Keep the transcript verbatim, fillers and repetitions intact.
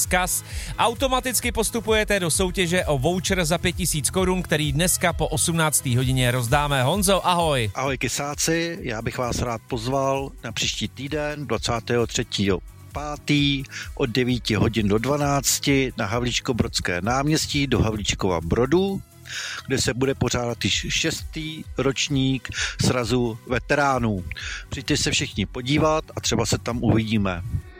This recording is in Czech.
vzkaz. Automaticky postupujete do soutěže o voucher za pět tisíc korun, který dneska po osmnácté hodině rozdáme. Honzo, ahoj. Ahoj kysáci, já bych vás rád pozval na příští týden dvacátého třetího pátého od devíti hodin do dvanácti na Havlíčkobrodské náměstí do Havlíčkova Brodu, kde se bude pořádat již šestý ročník srazu veteránů. Přijďte se všichni podívat a třeba se tam uvidíme.